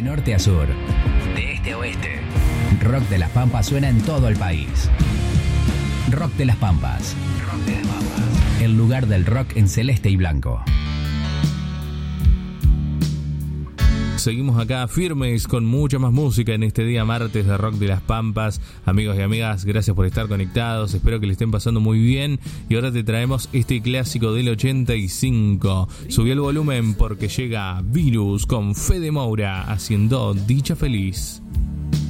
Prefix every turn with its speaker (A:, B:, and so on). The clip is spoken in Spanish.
A: De norte a sur, de este a oeste, Rock de las Pampas suena en todo el país. Rock de las Pampas. Rock de las Pampas. El lugar del rock en celeste y blanco.
B: Seguimos acá firmes con mucha más música en este día martes de Rock de las Pampas. Amigos y amigas, gracias por estar conectados. Espero que le estén pasando muy bien. Y ahora te traemos este clásico del 85. Subí el volumen porque llega Virus con Fede Moura haciendo Dicha Feliz.